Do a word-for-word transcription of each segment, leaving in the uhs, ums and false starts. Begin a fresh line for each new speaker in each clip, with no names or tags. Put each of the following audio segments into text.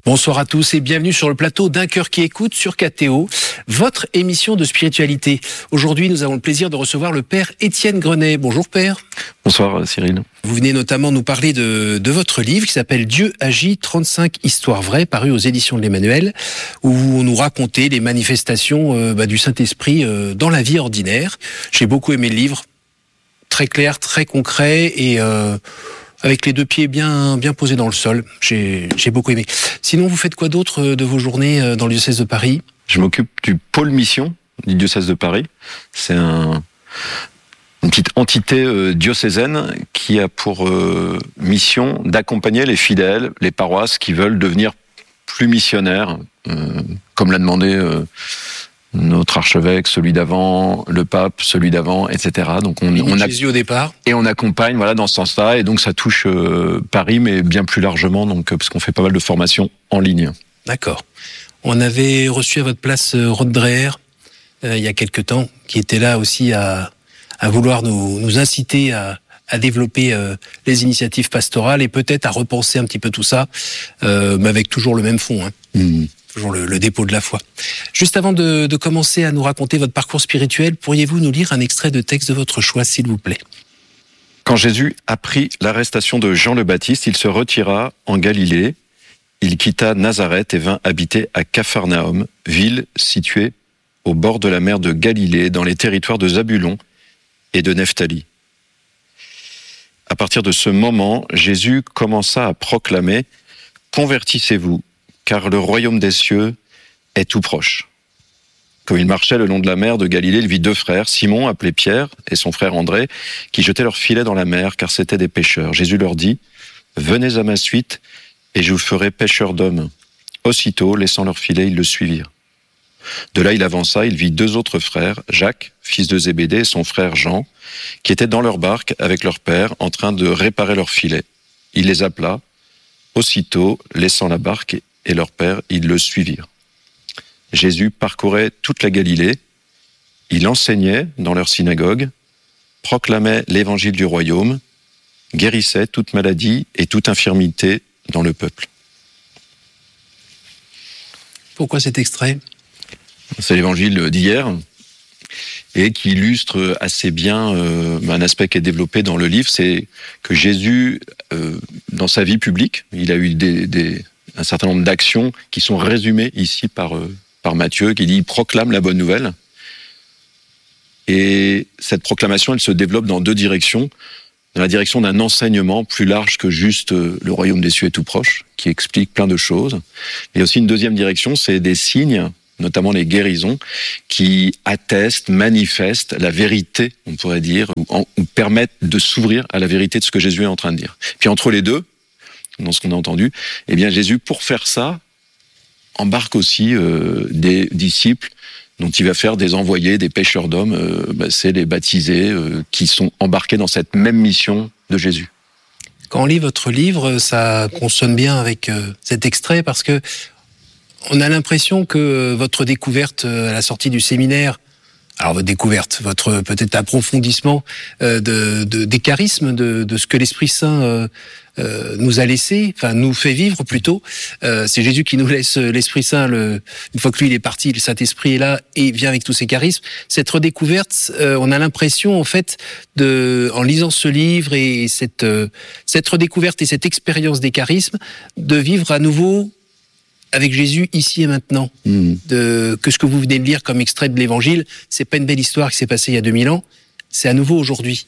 Bonsoir à tous et bienvenue sur le plateau d'Un cœur qui écoute sur K T O, votre émission de spiritualité. Aujourd'hui, nous avons le plaisir de recevoir le Père Étienne Grenet. Bonjour Père.
Bonsoir Cyril.
Vous venez notamment nous parler de, de votre livre qui s'appelle Dieu agit, trente-cinq histoires vraies, paru aux éditions de l'Emmanuel, où vous nous racontez les manifestations euh, bah, du Saint-Esprit euh, dans la vie ordinaire. J'ai beaucoup aimé le livre, très clair, très concret et... Euh, avec les deux pieds bien bien posés dans le sol. J'ai, j'ai beaucoup aimé. Sinon, vous faites quoi d'autre de vos journées dans le diocèse de Paris ?
Je m'occupe du pôle mission du diocèse de Paris. C'est un, une petite entité euh, diocésaine qui a pour euh, mission d'accompagner les fidèles, les paroisses qui veulent devenir plus missionnaires, euh, comme l'a demandé euh, notre archevêque, celui d'avant, le pape, celui d'avant, et cetera. Donc on, on a
Jésus au départ.
Et on accompagne, voilà, dans ce sens-là. Et donc ça touche euh, Paris, mais bien plus largement, donc parce qu'on fait pas mal de formations en ligne.
D'accord. On avait reçu à votre place euh, Rod Dreher euh, il y a quelque temps, qui était là aussi à à vouloir nous nous inciter à à développer euh, les initiatives pastorales et peut-être à repenser un petit peu tout ça, euh, mais avec toujours le même fond. Hein. Mmh. Toujours le, le dépôt de la foi. Juste avant de, de commencer à nous raconter votre parcours spirituel, pourriez-vous nous lire un extrait de texte de votre choix, s'il vous plaît ?
Quand Jésus apprit l'arrestation de Jean le Baptiste, il se retira en Galilée. Il quitta Nazareth et vint habiter à Capharnaüm, ville située au bord de la mer de Galilée, dans les territoires de Zabulon et de Nephtali. À partir de ce moment, Jésus commença à proclamer « Convertissez-vous ». Car le royaume des cieux est tout proche. Comme il marchait le long de la mer de Galilée, il vit deux frères, Simon, appelé Pierre, et son frère André, qui jetaient leurs filets dans la mer, car c'étaient des pêcheurs. Jésus leur dit, « Venez à ma suite, et je vous ferai pêcheurs d'hommes. » Aussitôt, laissant leurs filets, ils le suivirent. De là, il avança, il vit deux autres frères, Jacques, fils de Zébédée, et son frère Jean, qui étaient dans leur barque avec leur père, en train de réparer leurs filets. Il les appela. Aussitôt, laissant la barque, et leur père, ils le suivirent. Jésus parcourait toute la Galilée, il enseignait dans leur synagogue, proclamait l'évangile du royaume, guérissait toute maladie et toute infirmité dans le peuple.
Pourquoi cet extrait ?
C'est l'évangile d'hier et qui illustre assez bien euh, un aspect qui est développé dans le livre, c'est que Jésus, euh, dans sa vie publique, il a eu des... des un certain nombre d'actions qui sont résumées ici par, euh, par Matthieu, qui dit « proclame la bonne nouvelle ». Et cette proclamation, elle se développe dans deux directions. Dans la direction d'un enseignement plus large que juste euh, « le royaume des cieux est tout proche », qui explique plein de choses. Et aussi une deuxième direction, c'est des signes, notamment les guérisons, qui attestent, manifestent la vérité, on pourrait dire, ou, en, ou permettent de s'ouvrir à la vérité de ce que Jésus est en train de dire. Puis entre les deux, dans ce qu'on a entendu, eh bien Jésus, pour faire ça, embarque aussi euh, des disciples dont il va faire des envoyés, des pêcheurs d'hommes, euh, bah, c'est les baptisés euh, qui sont embarqués dans cette même mission de Jésus.
Quand on lit votre livre, ça consonne bien avec euh, cet extrait parce que on a l'impression que votre découverte à la sortie du séminaire, alors votre découverte, votre peut-être approfondissement euh, de, de, des charismes, de, de ce que l'Esprit Saint euh, euh, nous a laissé, enfin nous fait vivre plutôt. Euh, c'est Jésus qui nous laisse l'Esprit Saint. Le, une fois que lui il est parti, le Saint-Esprit est là et vient avec tous ses charismes. Cette redécouverte, euh, on a l'impression en fait, de, en lisant ce livre et cette euh, cette redécouverte et cette expérience des charismes, de vivre à nouveau avec Jésus ici et maintenant. Mmh. De, que ce que vous venez de lire comme extrait de l'Évangile, c'est pas une belle histoire qui s'est passée il y a deux mille ans, c'est à nouveau aujourd'hui.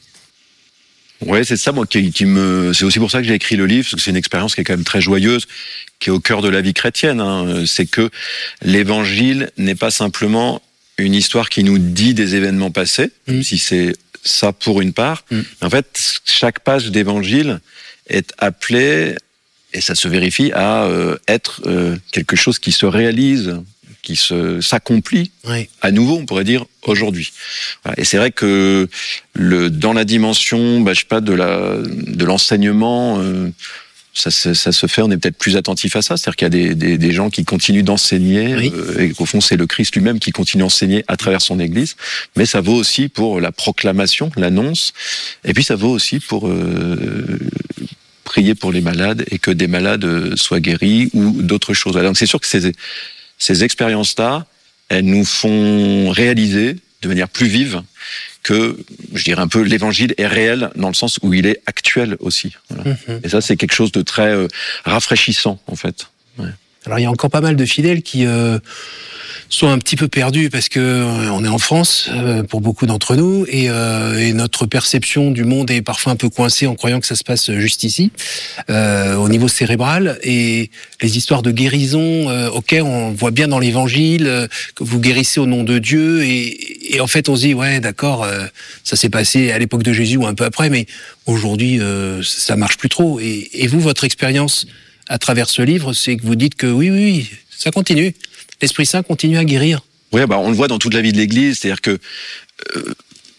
Ouais, c'est ça, moi, qui, qui me, c'est aussi pour ça que j'ai écrit le livre, parce que c'est une expérience qui est quand même très joyeuse, qui est au cœur de la vie chrétienne, hein. C'est que l'Évangile n'est pas simplement une histoire qui nous dit des événements passés, mmh. même si c'est ça pour une part. Mmh. En fait, chaque page d'Évangile est appelée, et ça se vérifie, à euh, être euh, quelque chose qui se réalise, qui se s'accomplit oui. à nouveau, on pourrait dire, aujourd'hui. Voilà. Et c'est vrai que le, dans la dimension, bah, je sais pas, de la de l'enseignement, euh, ça, ça, ça se fait, on est peut-être plus attentif à ça, c'est-à-dire qu'il y a des, des, des gens qui continuent d'enseigner, oui. euh, et qu'au fond c'est le Christ lui-même qui continue d'enseigner à travers son Église, mais ça vaut aussi pour la proclamation, l'annonce, et puis ça vaut aussi pour... Euh, prier pour les malades et que des malades soient guéris ou d'autres choses. Donc c'est sûr que ces, ces expériences-là, elles nous font réaliser de manière plus vive que, je dirais un peu, l'évangile est réel dans le sens où il est actuel aussi. Voilà. Mmh. Et ça, c'est quelque chose de très euh, rafraîchissant, en fait. Ouais.
Alors, il y a encore pas mal de fidèles qui euh, sont un petit peu perdus parce que euh, on est en France, euh, pour beaucoup d'entre nous, et, euh, et notre perception du monde est parfois un peu coincée en croyant que ça se passe juste ici, euh, au niveau cérébral. Et les histoires de guérison, euh, ok, on voit bien dans l'Évangile euh, que vous guérissez au nom de Dieu, et, et en fait, on se dit, ouais, d'accord, euh, ça s'est passé à l'époque de Jésus ou un peu après, mais aujourd'hui, euh, ça marche plus trop. Et, et vous, votre expérience à travers ce livre, c'est que vous dites que oui, oui, oui, ça continue. L'Esprit Saint continue à guérir.
Oui, bah on le voit dans toute la vie de l'Église, c'est-à-dire que euh,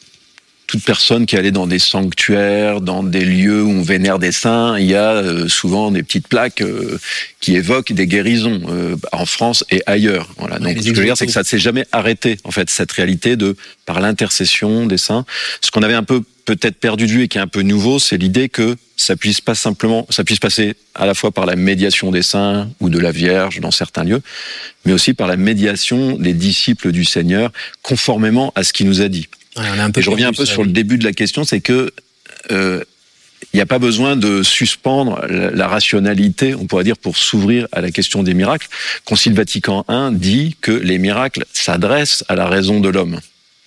toute personne qui est allée dans des sanctuaires, dans des lieux où on vénère des saints, il y a euh, souvent des petites plaques euh, qui évoquent des guérisons euh, en France et ailleurs. Voilà. Donc, ce que je veux dire, c'est que ça ne s'est jamais arrêté, en fait, cette réalité de par l'intercession des saints. Ce qu'on avait un peu peut-être perdu de vue et qui est un peu nouveau, c'est l'idée que ça puisse pas simplement, ça puisse passer à la fois par la médiation des saints ou de la Vierge dans certains lieux, mais aussi par la médiation des disciples du Seigneur, conformément à ce qu'il nous a dit.
Ouais, on a un peu
et je reviens un peu sur le début de la question, c'est que euh, il n'y a pas besoin de suspendre la, la rationalité, on pourrait dire, pour s'ouvrir à la question des miracles. Concile Vatican un dit que les miracles s'adressent à la raison de l'homme.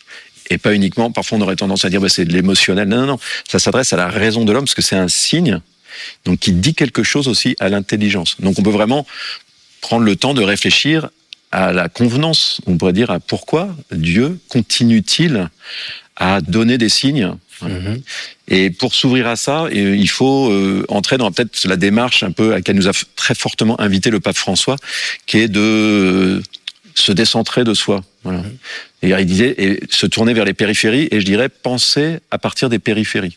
Et pas uniquement, parfois on aurait tendance à dire bah, c'est de l'émotionnel. Non, non, non, ça s'adresse à la raison de l'homme parce que c'est un signe, donc qui dit quelque chose aussi à l'intelligence. Donc on peut vraiment prendre le temps de réfléchir à la convenance, on pourrait dire à pourquoi Dieu continue-t-il à donner des signes. Mmh. Et pour s'ouvrir à ça, il faut euh, entrer dans peut-être la démarche un peu à laquelle nous a très fortement invité le pape François, qui est de euh, se décentrer de soi. Voilà. Mmh. Et il disait et se tourner vers les périphéries, et je dirais penser à partir des périphéries.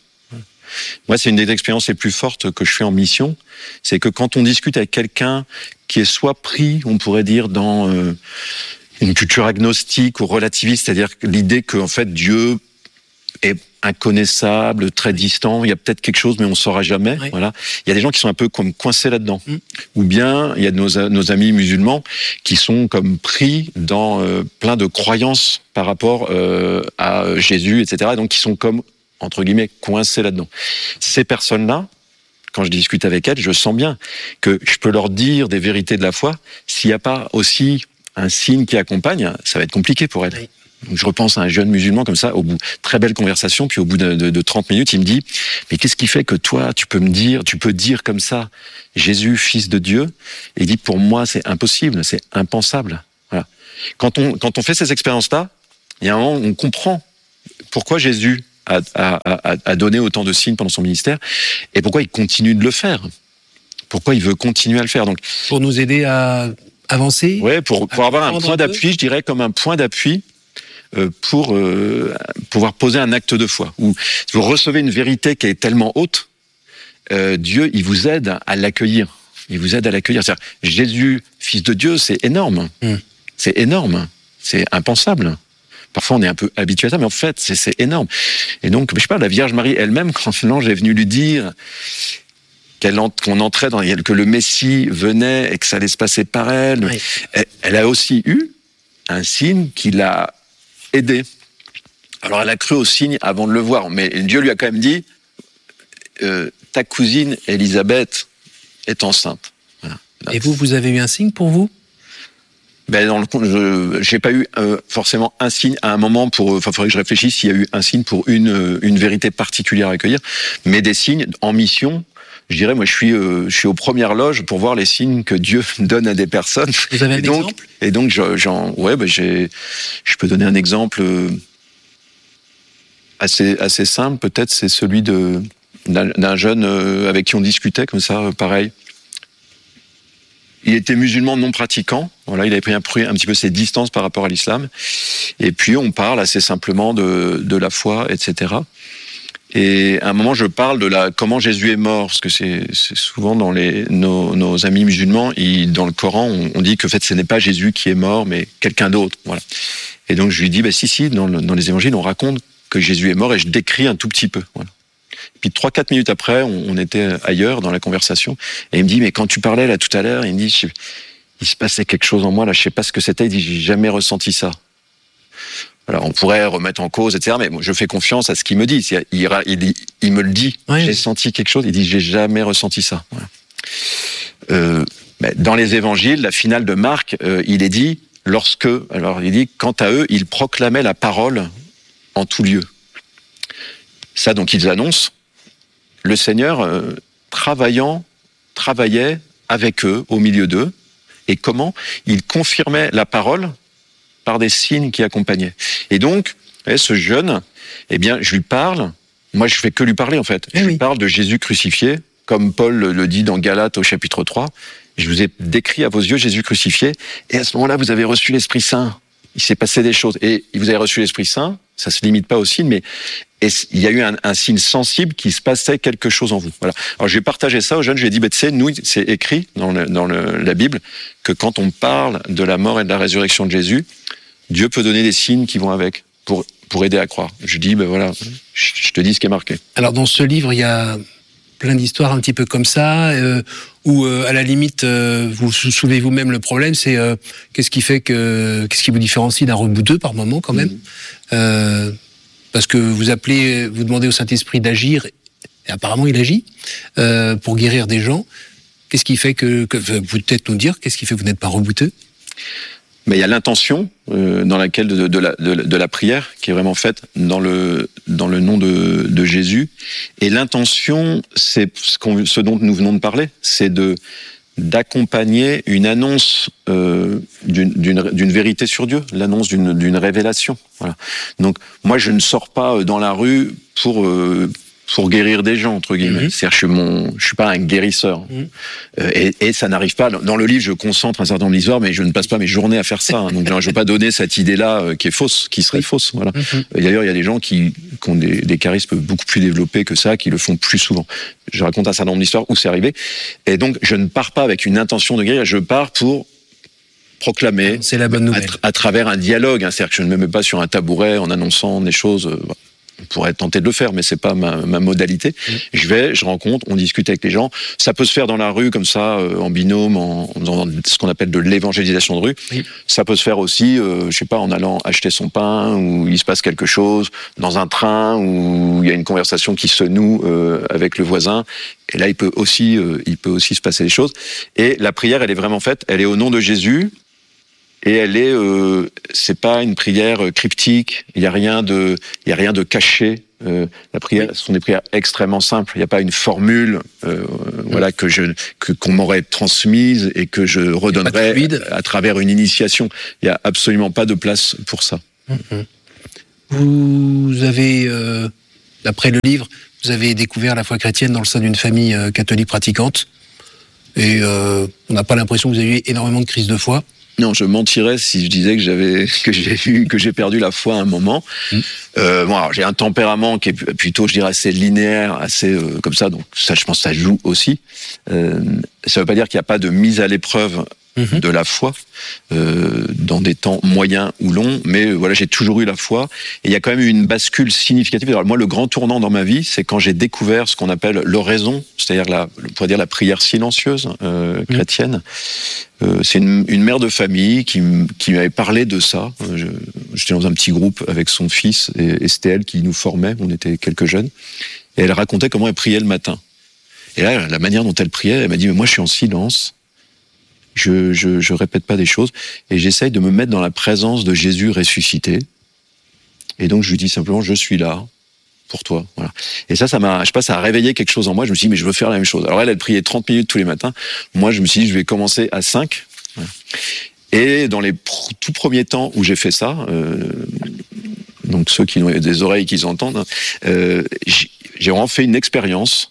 Moi, c'est une des expériences les plus fortes que je fais en mission, c'est que quand on discute avec quelqu'un qui est soit pris, on pourrait dire, dans euh, une culture agnostique ou relativiste, c'est-à-dire l'idée que en fait Dieu est inconnaissable, très distant, il y a peut-être quelque chose mais on ne saura jamais. Oui. Voilà. Il y a des gens qui sont un peu comme coincés là-dedans. Mm. Ou bien il y a nos, nos amis musulmans qui sont comme pris dans euh, plein de croyances par rapport euh, à Jésus, et cetera. Donc qui sont comme, entre guillemets, coincés là-dedans. Ces personnes-là, quand je discute avec elles, je sens bien que je peux leur dire des vérités de la foi. S'il n'y a pas aussi un signe qui accompagne, ça va être compliqué pour elles. Oui. Donc je repense à un jeune musulman comme ça, au bout, très belle conversation, puis au bout de, de, de trente minutes, il me dit « Mais qu'est-ce qui fait que toi, tu peux me dire, tu peux dire comme ça, Jésus, fils de Dieu ?» Et il dit « Pour moi, c'est impossible, c'est impensable. » Voilà. Quand on, quand on fait ces expériences-là, il y a un moment où on comprend pourquoi Jésus a, a, a, a donné autant de signes pendant son ministère et pourquoi il continue de le faire. Pourquoi il veut continuer à le faire. Donc,
pour nous aider à avancer.
Oui, pour, pour avoir un point d'appui, je dirais comme un point d'appui euh, pour euh, pouvoir poser un acte de foi. Ou si vous recevez une vérité qui est tellement haute, euh, Dieu, il vous aide à l'accueillir. Il vous aide à l'accueillir. C'est-à-dire, Jésus, fils de Dieu, c'est énorme. Mm. C'est énorme. C'est impensable. Parfois, on est un peu habitué à ça, mais en fait, c'est, c'est énorme. Et donc, je sais pas, la Vierge Marie elle-même, quand l'ange est venu lui dire qu'elle en, qu'on entrait dans, que le Messie venait et que ça allait se passer par elle, oui. elle, elle a aussi eu un signe qui l'a aidée. Alors, elle a cru au signe avant de le voir, mais Dieu lui a quand même dit euh, ta cousine Élisabeth est enceinte. Voilà.
Et vous, vous avez eu un signe pour vous ?
Ben dans le je j'ai pas eu euh, forcément un signe à un moment pour enfin faudrait que je réfléchisse s'il y a eu un signe pour une une vérité particulière à accueillir, mais des signes en mission. Je dirais moi je suis euh, je suis aux premières loges pour voir les signes que Dieu donne à des personnes.
Vous avez un
et donc,
exemple ?
Et donc je, j'en ouais ben j'ai je peux donner un exemple assez assez simple peut-être, c'est celui de d'un, d'un jeune avec qui on discutait comme ça pareil. Il était musulman non pratiquant. Voilà, il avait pris un, un petit peu ses distances par rapport à l'islam. Et puis, on parle assez simplement de, de la foi, et cetera. Et à un moment, je parle de la, comment Jésus est mort, parce que c'est, c'est souvent dans les, nos, nos amis musulmans, ils, dans le Coran, on, on dit que en fait, ce n'est pas Jésus qui est mort, mais quelqu'un d'autre. Voilà. Et donc, je lui dis, bah, si, si, dans, le, dans les évangiles, on raconte que Jésus est mort, et je décris un tout petit peu. Voilà. Puis trois, quatre minutes après, on, on était ailleurs dans la conversation. Et il me dit, mais quand tu parlais là tout à l'heure, il me dit, je, il se passait quelque chose en moi là, je sais pas ce que c'était. Il dit, j'ai jamais ressenti ça. Alors on pourrait remettre en cause, et cetera. Mais bon, je fais confiance à ce qu'il me dit. Il, il, il, il me le dit. Oui. J'ai senti quelque chose. Il dit, j'ai jamais ressenti ça. Voilà. Euh, dans les évangiles, la finale de Marc, euh, il est dit, lorsque, alors il dit, quant à eux, ils proclamaient la parole en tout lieu. Ça, donc, ils annoncent. Le Seigneur, euh, travaillant, travaillait avec eux, au milieu d'eux. Et comment ? Il confirmait la parole par des signes qui accompagnaient. Et donc, eh, ce jeune, eh bien, je lui parle. Moi, je fais que lui parler, en fait. Eh je oui. lui parle de Jésus crucifié, comme Paul le dit dans Galates au chapitre trois. Je vous ai décrit à vos yeux Jésus crucifié. Et à ce moment-là, vous avez reçu l'Esprit Saint. Il s'est passé des choses. Et vous avez reçu l'Esprit Saint. Ça se limite pas au signe, mais et il y a eu un, un signe sensible qui se passait quelque chose en vous. Voilà. Alors, je vais partager ça aux jeunes. Je vais dire, bah, tu sais, nous, c'est écrit dans, le, dans le, la Bible que quand on parle de la mort et de la résurrection de Jésus, Dieu peut donner des signes qui vont avec pour, pour aider à croire. Je dis, ben voilà, je, je te dis ce qui est marqué.
Alors, dans ce livre, il y a plein d'histoires un petit peu comme ça, euh, où euh, à la limite, euh, vous soulevez vous-même le problème, c'est euh, qu'est-ce qui fait que, qu'est-ce qui vous différencie d'un rebouteux par moment quand même, mmh. euh, parce que vous appelez, vous demandez au Saint-Esprit d'agir, et apparemment il agit euh, pour guérir des gens. Qu'est-ce qui fait que, que vous pouvez peut-être nous dire, qu'est-ce qui fait que vous n'êtes pas rebouteux ?
Mais il y a l'intention euh, dans laquelle de, de, la, de, de la prière qui est vraiment faite dans le dans le nom de, de Jésus. Et l'intention, c'est ce, qu'on, ce dont nous venons de parler, c'est de d'accompagner une annonce euh, d'une, d'une, d'une vérité sur Dieu, l'annonce d'une, d'une révélation. Voilà. Donc moi, je ne sors pas dans la rue pour euh, pour guérir des gens, entre guillemets. Mmh. C'est-à-dire, je suis mon, je suis pas un guérisseur. Mmh. Euh, et, et ça n'arrive pas. Dans le livre, je concentre un certain nombre d'histoires, mais je ne passe pas mes journées à faire ça. Hein. Donc, je ne veux pas donner cette idée-là euh, qui est fausse, qui serait fausse. Voilà. Mmh. Et d'ailleurs, il y a des gens qui, qui ont des, des charismes beaucoup plus développés que ça, qui le font plus souvent. Je raconte un certain nombre d'histoires où c'est arrivé. Et donc, je ne pars pas avec une intention de guérir. Je pars pour proclamer.
C'est la bonne nouvelle.
À, tra- à travers un dialogue. Hein. C'est-à-dire que je ne me mets pas sur un tabouret en annonçant des choses. Euh, voilà. On pourrait tenter de le faire, mais c'est pas ma, ma modalité. Mmh. Je vais, je rencontre, on discute avec les gens. Ça peut se faire dans la rue, comme ça, euh, en binôme, en, dans ce qu'on appelle de l'évangélisation de rue. Mmh. Ça peut se faire aussi, euh, je sais pas, en allant acheter son pain, où il se passe quelque chose, dans un train, où il y a une conversation qui se noue euh, avec le voisin. Et là, il peut aussi, euh, il peut aussi se passer des choses. Et la prière, elle est vraiment faite. Elle est au nom de Jésus. Et elle est, euh, c'est pas une prière cryptique. Il y a rien de, il y a rien de caché. Euh, la prière, ce sont des prières extrêmement simples. Il n'y a pas une formule, euh, oui. voilà, que je, que qu'on m'aurait transmise et que je redonnerais à travers une initiation. Il y a absolument pas de place pour ça.
Mm-hmm. Vous avez, euh, d'après le livre, vous avez découvert la foi chrétienne dans le sein d'une famille euh, catholique pratiquante. Et euh, on n'a pas l'impression que vous avez eu énormément de crises de foi.
Non, je mentirais si je disais que j'avais que j'ai eu que j'ai perdu la foi à un moment. Mmh. Euh, bon, alors, j'ai un tempérament qui est plutôt, je dirais, assez linéaire, assez euh, comme ça. Donc ça, je pense, que ça joue aussi. Euh, ça veut pas dire qu'il n'y a pas de mise à l'épreuve mmh. de la foi euh, dans des temps moyens ou longs, mais voilà, j'ai toujours eu la foi. Et il y a quand même eu une bascule significative. Alors, moi, le grand tournant dans ma vie, c'est quand j'ai découvert ce qu'on appelle l'oraison, c'est-à-dire la, on pourrait dire la prière silencieuse euh, chrétienne. Mmh. Euh, c'est une, une mère de famille qui, qui m'avait parlé de ça. Je, j'étais dans un petit groupe avec son fils et, et c'était elle qui nous formait. On était quelques jeunes. Et elle racontait comment elle priait le matin. Et là, la manière dont elle priait, elle m'a dit, mais moi, je suis en silence. Je, je, je répète pas des choses. Et j'essaye de me mettre dans la présence de Jésus ressuscité. Et donc, je lui dis simplement, je suis là pour toi. Voilà. Et ça, ça m'a, je sais pas, ça a réveillé quelque chose en moi. Je me suis dit, mais je veux faire la même chose. Alors elle, elle priait trente minutes tous les matins. Moi, je me suis dit, je vais commencer à cinq. Voilà. Et dans les pr- tout premiers temps où j'ai fait ça, euh, donc ceux qui ont des oreilles qui entendent, euh, j'ai, j'ai vraiment fait une expérience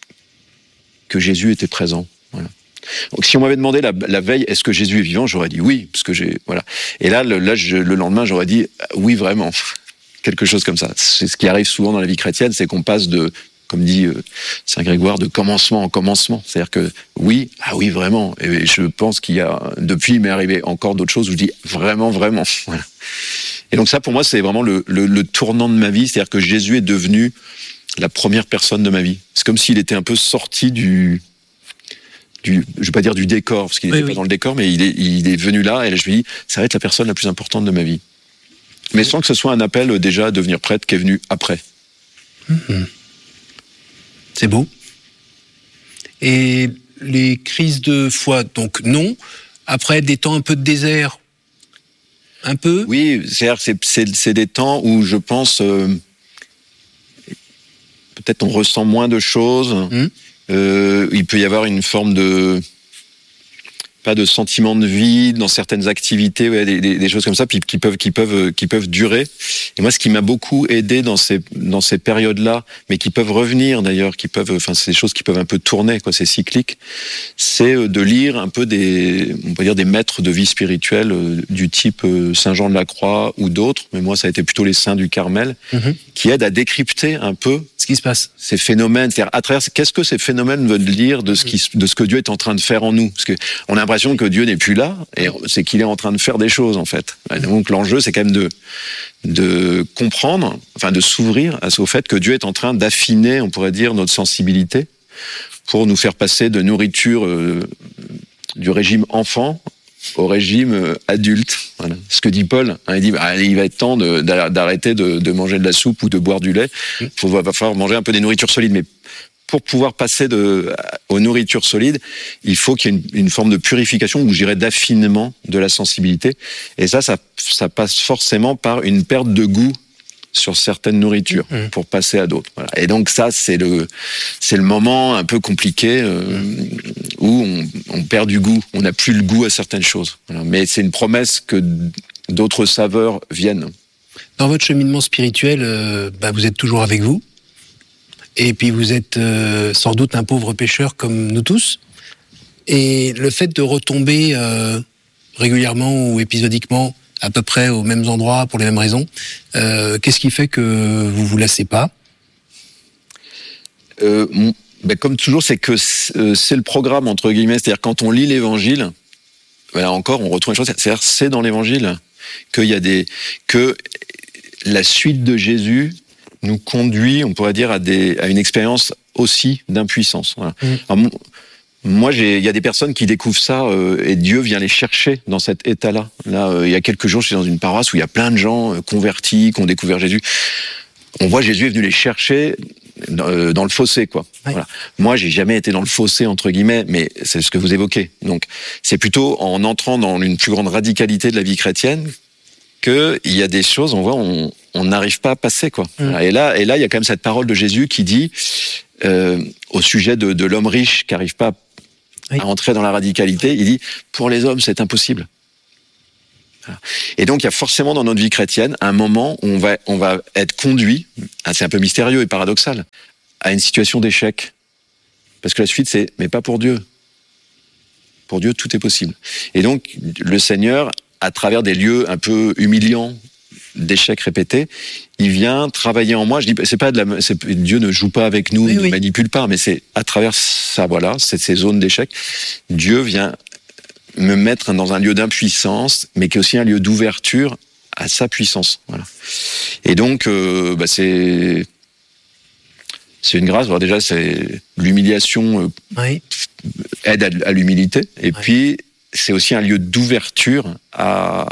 que Jésus était présent. Voilà. Donc, si on m'avait demandé la, la veille, est-ce que Jésus est vivant, j'aurais dit oui, parce que j'ai, voilà. Et là, le, là, je, le lendemain, j'aurais dit oui, vraiment. Quelque chose comme ça. C'est ce qui arrive souvent dans la vie chrétienne, c'est qu'on passe de, comme dit euh, Saint Grégoire, de commencement en commencement. C'est-à-dire que oui, ah oui, vraiment. Et je pense qu'il y a, depuis, il m'est arrivé encore d'autres choses où je dis vraiment, vraiment. Voilà. Et donc ça, pour moi, c'est vraiment le, le, le tournant de ma vie. C'est-à-dire que Jésus est devenu la première personne de ma vie. C'est comme s'il était un peu sorti du, du je vais pas dire du décor, parce qu'il n'était
oui,
pas
oui.
dans le décor, mais il est, il est venu là, et là, je lui dis, ça va être la personne la plus importante de ma vie. Mais sans que ce soit un appel déjà à devenir prêtre qui est venu après.
Mmh. C'est beau. Et les crises de foi, donc non. Après des temps un peu de désert, un peu.
Oui, c'est-à-dire c'est, c'est, c'est des temps où je pense euh, peut-être on ressent moins de choses.
Mmh.
Euh, il peut y avoir une forme de pas de sentiment de vide dans certaines activités, ouais, des, des, des choses comme ça, puis qui peuvent, qui peuvent, qui peuvent durer. Et moi, ce qui m'a beaucoup aidé dans ces, dans ces périodes-là, mais qui peuvent revenir d'ailleurs, qui peuvent, enfin, c'est des choses qui peuvent un peu tourner, quoi, c'est cyclique. C'est de lire un peu des, on peut dire des maîtres de vie spirituelle euh, du type euh, Saint Jean de la Croix ou d'autres. Mais moi, ça a été plutôt les saints du Carmel, mmh. qui aident à décrypter un peu
ce qui se passe,
ces phénomènes. C'est-à-dire à travers, qu'est-ce que ces phénomènes veulent dire de ce qui, de ce que Dieu est en train de faire en nous, parce que on a l'impression que Dieu n'est plus là, et c'est qu'il est en train de faire des choses, en fait. Et donc l'enjeu, c'est quand même de, de comprendre, enfin de s'ouvrir au fait que Dieu est en train d'affiner, on pourrait dire, notre sensibilité, pour nous faire passer de nourriture euh, du régime enfant au régime euh, adulte. Voilà. Ce que dit Paul, hein, il dit, bah, il va être temps de, d'arrêter de, de manger de la soupe ou de boire du lait. Il va falloir manger un peu des nourritures solides, mais pour pouvoir passer de, aux nourritures solides, il faut qu'il y ait une, une forme de purification, ou je dirais d'affinement de la sensibilité. Et ça, ça, ça passe forcément par une perte de goût sur certaines nourritures mmh. pour passer à d'autres. Voilà. Et donc ça, c'est le, c'est le moment un peu compliqué euh, mmh. où on, on perd du goût, on n'a plus le goût à certaines choses. Voilà. Mais c'est une promesse que d'autres saveurs viennent.
Dans votre cheminement spirituel, euh, bah, vous êtes toujours avec vous. Et puis vous êtes euh, sans doute un pauvre pécheur comme nous tous. Et le fait de retomber euh, régulièrement ou épisodiquement à peu près aux mêmes endroits pour les mêmes raisons, euh, qu'est-ce qui fait que vous vous lassez pas ?
euh, ben Comme toujours, c'est que c'est le programme, entre guillemets. C'est-à-dire quand on lit l'Évangile, ben encore, on retrouve une chose. C'est-à-dire c'est dans l'Évangile qu'il y a des... que la suite de Jésus nous conduit, on pourrait dire, à, des, à une expérience aussi d'impuissance. Voilà. Mmh. Alors, moi, il y a des personnes qui découvrent ça euh, et Dieu vient les chercher dans cet état-là. Là, euh, il y a quelques jours, je suis dans une paroisse où il y a plein de gens euh, convertis, qui ont découvert Jésus. On voit Jésus est venu les chercher dans, euh, dans le fossé, quoi. Ouais. Voilà. Moi, j'ai jamais été dans le fossé, entre guillemets, mais c'est ce que vous évoquez. Donc, c'est plutôt en entrant dans une plus grande radicalité de la vie chrétienne qu'il y a des choses, on voit, on on n'arrive pas à passer, quoi. Mmh. Et là, et là, il y a quand même cette parole de Jésus qui dit, euh, au sujet de, de l'homme riche qui n'arrive pas oui. à entrer dans la radicalité, il dit, pour les hommes, c'est impossible. Voilà. Et donc, il y a forcément dans notre vie chrétienne un moment où on va, on va être conduit, hein, c'est un peu mystérieux et paradoxal, à une situation d'échec. Parce que la suite, c'est, mais pas pour Dieu. Pour Dieu, tout est possible. Et donc, le Seigneur, à travers des lieux un peu humiliants, d'échecs répétés, il vient travailler en moi. Je dis, c'est pas de la, c'est, Dieu ne joue pas avec nous, oui, ne oui. manipule pas, mais c'est à travers ça, voilà, c'est ces zones d'échecs, Dieu vient me mettre dans un lieu d'impuissance, mais qui est aussi un lieu d'ouverture à sa puissance. Voilà. Et donc, euh, bah c'est c'est une grâce. Alors déjà, c'est l'humiliation euh, oui. aide à, à l'humilité, et oui. puis c'est aussi un lieu d'ouverture à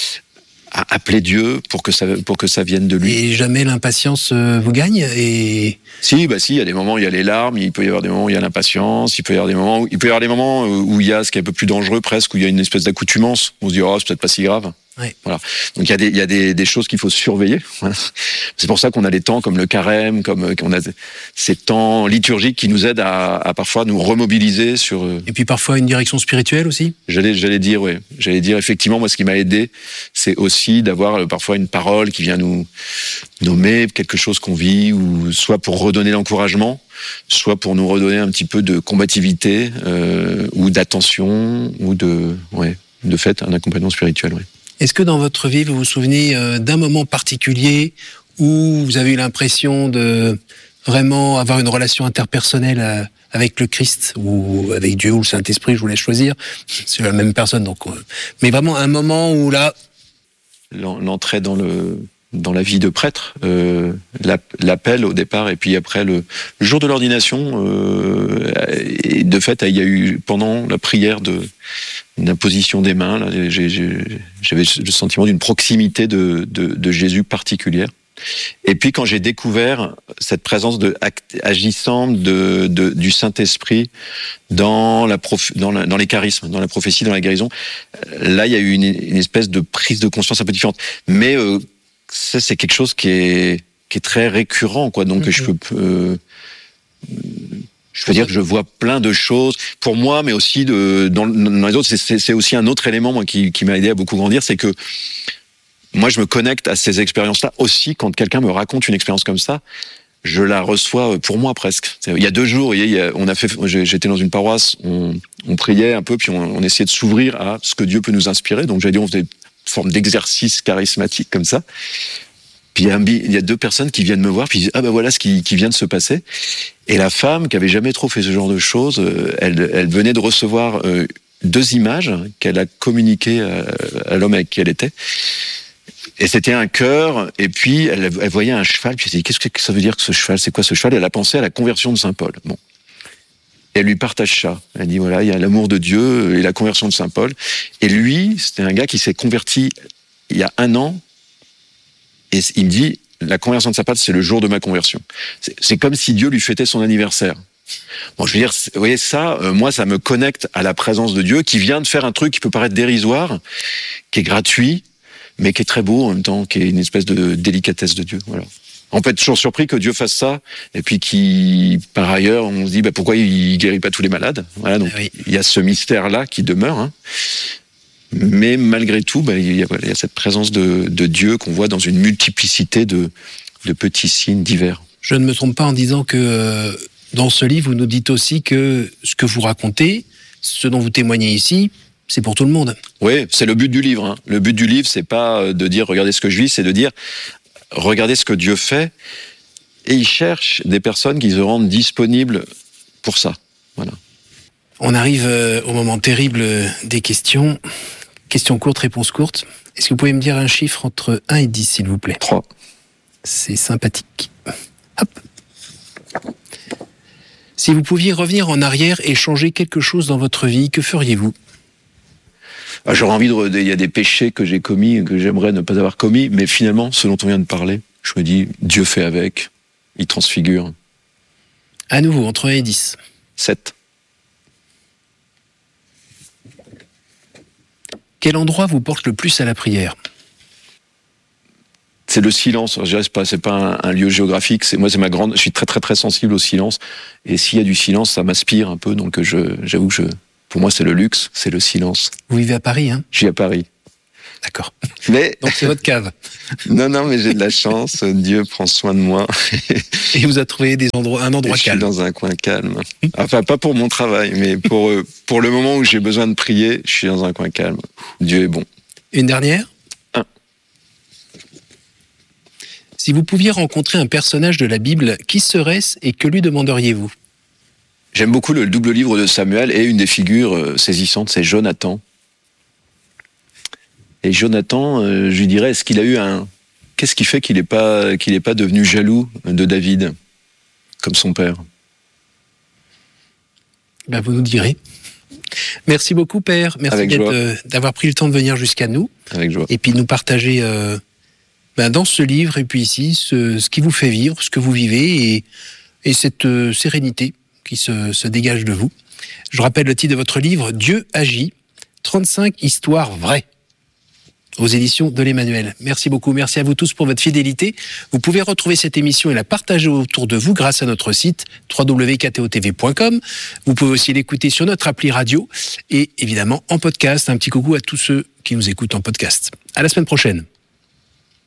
à appeler Dieu pour que ça pour que ça vienne de lui.
Et jamais l'impatience euh, vous gagne et
si bah si il y a des moments où il y a les larmes, il peut y avoir des moments où il y a l'impatience, il peut y avoir des moments où, il peut y avoir des moments où il y a ce qui est un peu plus dangereux presque, où il y a une espèce d'accoutumance, on se dit oh c'est peut-être pas si grave.
Ouais.
Voilà. Donc il y a des il y a des, des choses qu'il faut surveiller. C'est pour ça qu'on a des temps comme le carême, comme on a ces temps liturgiques qui nous aident à, à parfois nous remobiliser sur.
Et puis parfois une direction spirituelle aussi.
J'allais j'allais dire oui, j'allais dire effectivement moi ce qui m'a aidé, c'est aussi d'avoir parfois une parole qui vient nous nommer quelque chose qu'on vit, ou soit pour redonner l'encouragement, soit pour nous redonner un petit peu de combativité euh, ou d'attention ou de ouais de fait un accompagnement spirituel. Ouais.
Est-ce que dans votre vie, vous vous souvenez d'un moment particulier où vous avez eu l'impression de vraiment avoir une relation interpersonnelle avec le Christ ou avec Dieu ou le Saint-Esprit, je vous laisse choisir, c'est la même personne, donc. Mais vraiment un moment où là...
L'entrée dans le... dans la vie de prêtre, euh, l'appel au départ, et puis après le, le jour de l'ordination, euh, et de fait, il y a eu pendant la prière de l'imposition des mains, là, j'ai, j'ai, j'avais le sentiment d'une proximité de, de, de Jésus particulière. Et puis quand j'ai découvert cette présence de, agissante de, de, du Saint-Esprit dans, la prof, dans, la, dans les charismes, dans la prophétie, dans la guérison, là il y a eu une, une espèce de prise de conscience un peu différente. Mais euh, ça c'est quelque chose qui est, qui est très récurrent, quoi. Donc mm-hmm. je peux... Euh, Je veux dire que je vois plein de choses pour moi, mais aussi de, dans, dans les autres. C'est, c'est aussi un autre élément moi, qui, qui m'a aidé à beaucoup grandir, c'est que moi, je me connecte à ces expériences-là aussi quand quelqu'un me raconte une expérience comme ça. Je la reçois pour moi presque. Il y a deux jours, il y a, on a fait, j'étais dans une paroisse, on, on priait un peu, puis on, on essayait de s'ouvrir à ce que Dieu peut nous inspirer. Donc, j'allais dire, on faisait une forme d'exercice charismatique comme ça. Puis il y, a un, il y a deux personnes qui viennent me voir, puis ils disent, ah ben voilà ce qui, qui vient de se passer. Et la femme, qui avait jamais trop fait ce genre de choses, elle, elle venait de recevoir deux images qu'elle a communiquées à, à l'homme avec qui elle était. Et c'était un cœur, et puis elle, elle voyait un cheval, puis elle s'est dit, qu'est-ce que ça veut dire que ce cheval? C'est quoi ce cheval? Et elle a pensé à la conversion de Saint Paul. Bon. Et elle lui partage ça. Elle dit, voilà, il y a l'amour de Dieu et la conversion de Saint Paul. Et lui, c'était un gars qui s'est converti il y a un an, et il me dit, la conversion de Saint Paul, c'est le jour de ma conversion. C'est, c'est comme si Dieu lui fêtait son anniversaire. Bon, je veux dire, vous voyez ça, euh, moi, ça me connecte à la présence de Dieu, qui vient de faire un truc qui peut paraître dérisoire, qui est gratuit, mais qui est très beau en même temps, qui est une espèce de délicatesse de Dieu. Voilà. On peut être toujours surpris que Dieu fasse ça, et puis qui, par ailleurs, on se dit, bah, pourquoi il guérit pas tous les malades? Voilà, donc oui. Il y a ce mystère-là qui demeure. Hein. Mais malgré tout, bah, il, y a, il y a cette présence de, de Dieu qu'on voit dans une multiplicité de, de petits signes divers.
Je ne me trompe pas en disant que euh, dans ce livre, vous nous dites aussi que ce que vous racontez, ce dont vous témoignez ici, c'est pour tout le monde.
Oui, c'est le but du livre. Hein. Le but du livre, c'est pas de dire « regardez ce que je vis », c'est de dire « regardez ce que Dieu fait ». Et il cherche des personnes qui se rendent disponibles pour ça. Voilà.
On arrive euh, au moment terrible des questions. Question courte, réponse courte. Est-ce que vous pouvez me dire un chiffre entre un et dix, s'il vous plaît?
trois.
C'est sympathique. Hop. Si vous pouviez revenir en arrière et changer quelque chose dans votre vie, que feriez-vous?
Ah, j'aurais envie de... Il y a des péchés que j'ai commis et que j'aimerais ne pas avoir commis, mais finalement, ce dont on vient de parler, je me dis, Dieu fait avec, il transfigure.
À nouveau, entre un et dix.
sept.
Quel endroit vous porte le plus à la prière?
C'est le silence. Je dirais, c'est pas, c'est pas un, un lieu géographique. C'est, moi, c'est ma grande. Je suis très, très, très sensible au silence. Et s'il y a du silence, ça m'aspire un peu. Donc, je, j'avoue que je, pour moi, c'est le luxe, c'est le silence.
Vous vivez à Paris, hein?
Je vis à Paris.
D'accord.
Mais
donc c'est votre cave.
Non, non, mais j'ai de la chance. Dieu prend soin de moi.
Et vous a trouvé des endroits, un endroit
je
calme.
Je suis dans un coin calme. Enfin, pas pour mon travail, mais pour pour le moment où j'ai besoin de prier, je suis dans un coin calme. Dieu est bon.
Une dernière.
Un.
Si vous pouviez rencontrer un personnage de la Bible, qui serait-ce et que lui demanderiez-vous?
J'aime beaucoup le double livre de Samuel et une des figures saisissantes, c'est Jonathan. Et Jonathan, euh, je lui dirais, est-ce qu'il a eu un... Qu'est-ce qui fait qu'il n'est pas, qu'il n'est pas devenu jaloux de David, comme son père?
Ben, vous nous direz. Merci beaucoup, Père. Merci euh, d'avoir pris le temps de venir jusqu'à nous.
Avec joie.
Et puis de nous partager euh, ben, dans ce livre et puis ici ce, ce qui vous fait vivre, ce que vous vivez et, et cette euh, sérénité qui se, se dégage de vous. Je rappelle le titre de votre livre, Dieu agit, trente-cinq histoires vraies, aux éditions de l'Emmanuel. Merci beaucoup. Merci à vous tous pour votre fidélité. Vous pouvez retrouver cette émission et la partager autour de vous grâce à notre site w w w point k t o t v point com. Vous pouvez aussi l'écouter sur notre appli radio et évidemment en podcast. Un petit coucou à tous ceux qui nous écoutent en podcast. À la semaine prochaine.